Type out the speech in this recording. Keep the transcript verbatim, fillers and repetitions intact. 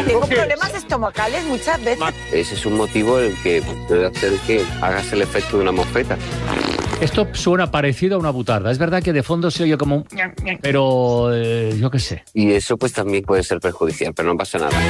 tengo problemas estomacales muchas veces. Ese es un motivo el que puede hacer que hagas el efecto de una mosqueta. Esto suena parecido a una butarda. Es verdad que de fondo se oye como un... Pero eh, yo qué sé. Y eso pues también puede ser perjudicial, pero no pasa nada.